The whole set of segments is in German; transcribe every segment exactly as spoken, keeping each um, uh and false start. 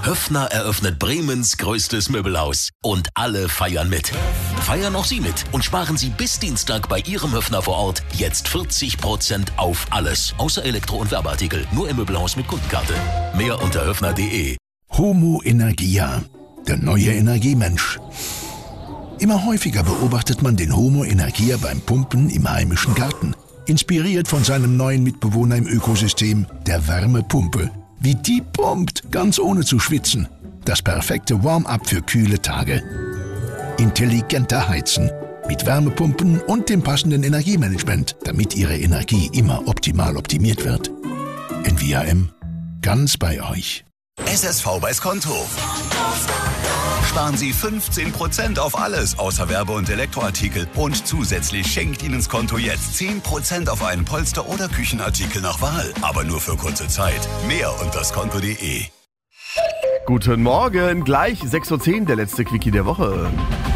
Höffner eröffnet Bremens größtes Möbelhaus. Und alle feiern mit. Feiern auch Sie mit und sparen Sie bis Dienstag bei Ihrem Höffner vor Ort jetzt vierzig Prozent auf alles. Außer Elektro- und Werbeartikel. Nur im Möbelhaus mit Kundenkarte. Mehr unter höffner punkt de. Homo Energia, der neue Energiemensch. Immer häufiger beobachtet man den Homo Energia beim Pumpen im heimischen Garten. Inspiriert von seinem neuen Mitbewohner im Ökosystem, der Wärmepumpe. Wie die pumpt, ganz ohne zu schwitzen. Das perfekte Warm-up für kühle Tage. Intelligenter Heizen. Mit Wärmepumpen und dem passenden Energiemanagement, damit Ihre Energie immer optimal optimiert wird. N V A M. Ganz bei euch. S S V bei's Konto. Sparen Sie fünfzehn Prozent auf alles außer Werbe- und Elektroartikel. Und zusätzlich schenkt Ihnen das Konto jetzt zehn Prozent auf einen Polster- oder Küchenartikel nach Wahl. Aber nur für kurze Zeit. Mehr unter skonto punkt de. Guten Morgen, gleich sechs Uhr zehn, der letzte Quickie der Woche.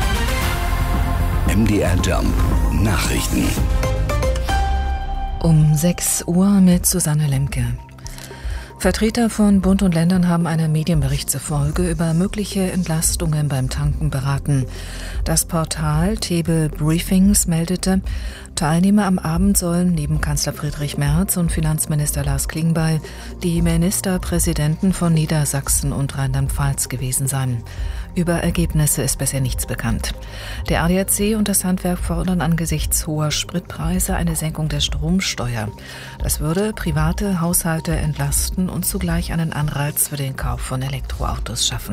M D R Jump Nachrichten. Um sechs Uhr mit Susanne Lemke. Vertreter von Bund und Ländern haben einem Medienbericht zufolge über mögliche Entlastungen beim Tanken beraten. Das Portal Table Briefings meldete, Teilnehmer am Abend sollen neben Kanzler Friedrich Merz und Finanzminister Lars Klingbeil die Ministerpräsidenten von Niedersachsen und Rheinland-Pfalz gewesen sein. Über Ergebnisse ist bisher nichts bekannt. Der A D A C und das Handwerk fordern angesichts hoher Spritpreise eine Senkung der Stromsteuer. Das würde private Haushalte entlasten und zugleich einen Anreiz für den Kauf von Elektroautos schaffen.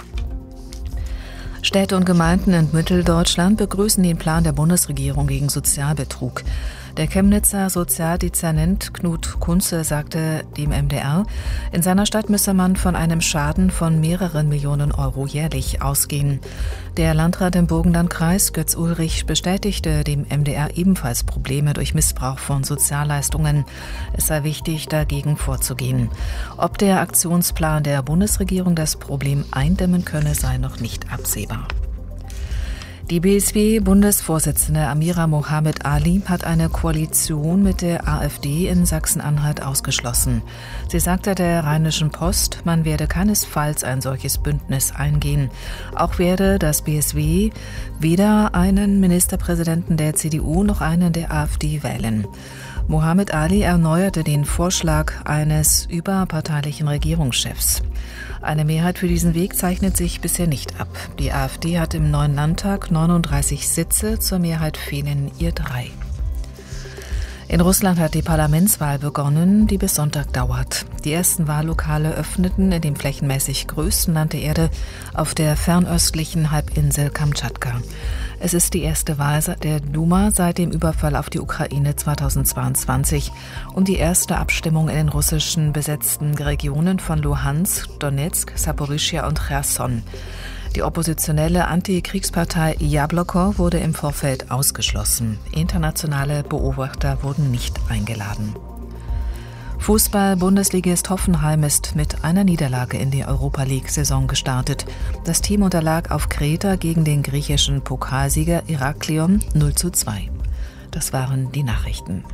Städte und Gemeinden in Mitteldeutschland begrüßen den Plan der Bundesregierung gegen Sozialbetrug. Der Chemnitzer Sozialdezernent Knut Kunze sagte dem M D R, in seiner Stadt müsse man von einem Schaden von mehreren Millionen Euro jährlich ausgehen. Der Landrat im Burgenlandkreis, Götz Ulrich, bestätigte dem M D R ebenfalls Probleme durch Missbrauch von Sozialleistungen. Es sei wichtig, dagegen vorzugehen. Ob der Aktionsplan der Bundesregierung das Problem eindämmen könne, sei noch nicht absehbar. Die B S W-Bundesvorsitzende Amira Mohamed Ali hat eine Koalition mit der AfD in Sachsen-Anhalt ausgeschlossen. Sie sagte der Rheinischen Post, man werde keinesfalls ein solches Bündnis eingehen. Auch werde das B S W weder einen Ministerpräsidenten der C D U noch einen der AfD wählen. Mohamed Ali erneuerte den Vorschlag eines überparteilichen Regierungschefs. Eine Mehrheit für diesen Weg zeichnet sich bisher nicht ab. Die AfD hat im neuen Landtag neununddreißig Sitze, zur Mehrheit fehlen ihr drei. In Russland hat die Parlamentswahl begonnen, die bis Sonntag dauert. Die ersten Wahllokale öffneten in dem flächenmäßig größten Land der Erde auf der fernöstlichen Halbinsel Kamtschatka. Es ist die erste Wahl der Duma seit dem Überfall auf die Ukraine zweitausendzweiundzwanzig und die erste Abstimmung in den russischen besetzten Regionen von Luhansk, Donetsk, Saporischschja und Cherson. Die oppositionelle Antikriegspartei Jabloko wurde im Vorfeld ausgeschlossen. Internationale Beobachter wurden nicht eingeladen. Fußball-Bundesligist Hoffenheim ist mit einer Niederlage in die Europa-League-Saison gestartet. Das Team unterlag auf Kreta gegen den griechischen Pokalsieger Heraklion null zu zwei. Das waren die Nachrichten.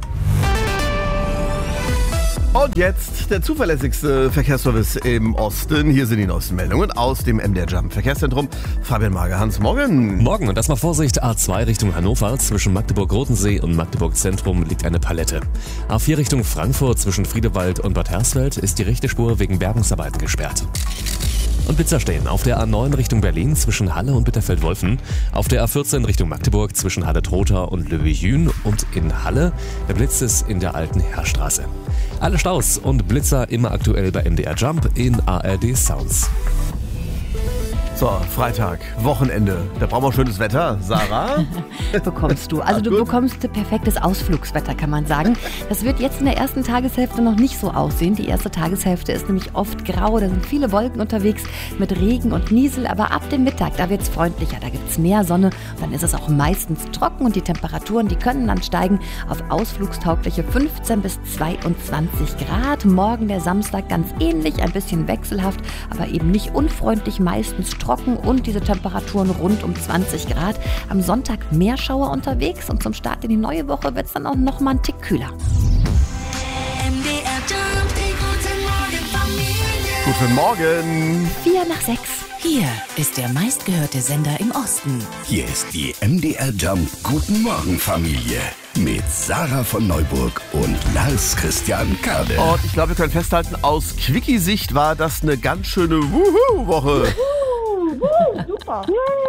Und jetzt der zuverlässigste Verkehrsservice im Osten. Hier sind die neuesten Meldungen aus dem M D R Jump Verkehrszentrum. Fabian Magerhans, morgen. Morgen und erstmal Vorsicht, A zwei Richtung Hannover. Zwischen Magdeburg-Rotensee und Magdeburg-Zentrum liegt eine Palette. A vier Richtung Frankfurt zwischen Friedewald und Bad Hersfeld ist die rechte Spur wegen Bergungsarbeiten gesperrt. Und Blitzer stehen auf der A neun Richtung Berlin zwischen Halle und Bitterfeld-Wolfen, auf der A vierzehn Richtung Magdeburg zwischen Halle-Trotha und Löwe-Jühn und in Halle. Der Blitz ist in der alten Heerstraße. Alle Staus und Blitzer immer aktuell bei M D R Jump in A R D Sounds. So, Freitag, Wochenende. Da brauchen wir schönes Wetter. Sarah? Bekommst du. Also du bekommst perfektes Ausflugswetter, kann man sagen. Das wird jetzt in der ersten Tageshälfte noch nicht so aussehen. Die erste Tageshälfte ist nämlich oft grau. Da sind viele Wolken unterwegs mit Regen und Niesel. Aber ab dem Mittag, da wird es freundlicher. Da gibt es mehr Sonne. Und dann ist es auch meistens trocken. Und die Temperaturen, die können dann steigen auf ausflugstaugliche fünfzehn bis zweiundzwanzig Grad. Morgen der Samstag ganz ähnlich, ein bisschen wechselhaft, aber eben nicht unfreundlich, meistens trocken. Und diese Temperaturen rund um zwanzig Grad. Am Sonntag mehr Schauer unterwegs und zum Start in die neue Woche wird es dann auch noch mal einen Tick kühler. M D R Jump, die gute Morgen Familie. Guten Morgen. Vier nach sechs. Hier ist der meistgehörte Sender im Osten. Hier ist die M D R Jump Guten Morgen Familie mit Sarah von Neuburg und Lars Christian Kade. Und ich glaube, wir können festhalten, aus Quickie-Sicht war das eine ganz schöne Wuhu-Woche. Super.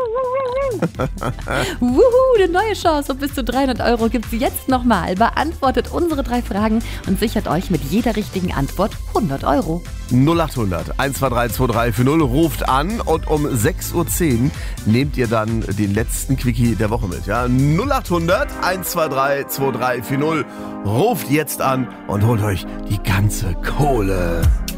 Wuhu, eine neue Chance und bis zu dreihundert Euro gibt es jetzt nochmal. Beantwortet unsere drei Fragen und sichert euch mit jeder richtigen Antwort hundert Euro. null acht hundert eins zwei drei zwei drei vier null ruft an und um sechs Uhr zehn nehmt ihr dann den letzten Quickie der Woche mit. Ja? null acht hundert eins zwei drei zwei drei vier null ruft jetzt an und holt euch die ganze Kohle.